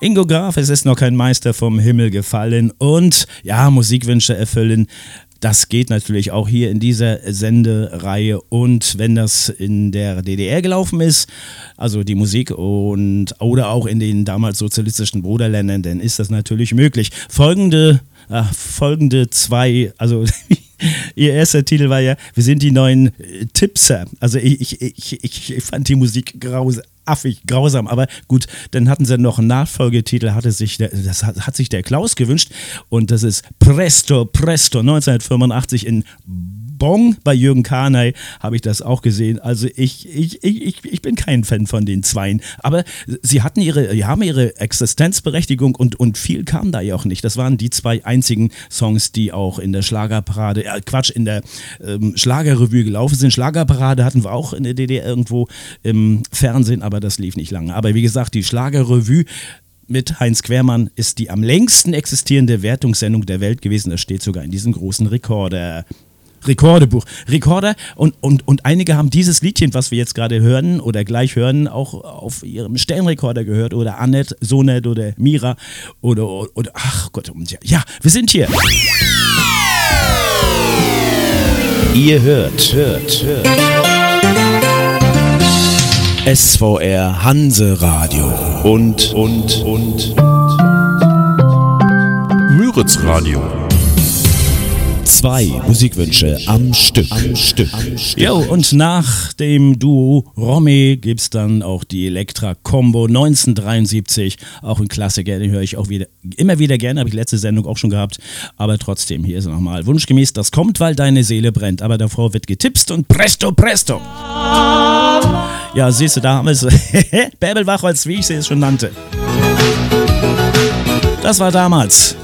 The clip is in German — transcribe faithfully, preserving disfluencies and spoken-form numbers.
Ingo Graf, es ist noch kein Meister vom Himmel gefallen und ja, Musikwünsche erfüllen. Das geht natürlich auch hier in dieser Sendereihe und wenn das in der D D R gelaufen ist, also die Musik und oder auch in den damals sozialistischen Bruderländern, dann ist das natürlich möglich. Folgende, äh, folgende zwei, also ihr erster Titel war ja, wir sind die neuen äh, Tipser. Also ich, ich, ich, ich, ich fand die Musik grausam. affig, grausam, aber gut, dann hatten sie noch einen Nachfolgetitel, hatte sich der, das hat, hat sich der Klaus gewünscht und das ist Presto, Presto, neunzehnhundertfünfundachtzig in Bonn bei Jürgen Karnay habe ich das auch gesehen, also ich, ich, ich, ich bin kein Fan von den Zweien, aber sie hatten ihre, die haben ihre Existenzberechtigung und, und viel kam da ja auch nicht, das waren die zwei einzigen Songs, die auch in der Schlagerparade, äh, Quatsch, in der ähm, Schlagerrevue gelaufen sind, Schlagerparade hatten wir auch in der D D R irgendwo im Fernsehen, aber aber das lief nicht lange. Aber wie gesagt, die Schlagerrevue mit Heinz Quermann ist die am längsten existierende Wertungssendung der Welt gewesen. Das steht sogar in diesem großen Rekorder. Rekordebuch. Rekorder und, und, und einige haben dieses Liedchen, was wir jetzt gerade hören oder gleich hören, auch auf ihrem Sternrekorder gehört oder Annette, Sonet oder Mira oder, oder, oder ach Gott, ja, wir sind hier. Ihr hört, hört, hört. S V R Hanse-Radio und, und, und Müritz Radio. Zwei Musikwünsche am Stück. Am Stück. Jo, und nach dem Duo Romy gibt's dann auch die Elektra-Combo neunzehnhundertdreiundsiebzig. Auch ein Klassiker, den höre ich auch wieder, immer wieder gerne, habe ich letzte Sendung auch schon gehabt. Aber trotzdem, hier ist er nochmal. Wunschgemäß, das kommt, weil deine Seele brennt. Aber davor wird getipst und presto, presto. Ja, siehst du, da haben wir es. Bärbel Wachholz, wie ich sie es schon nannte. Das war damals.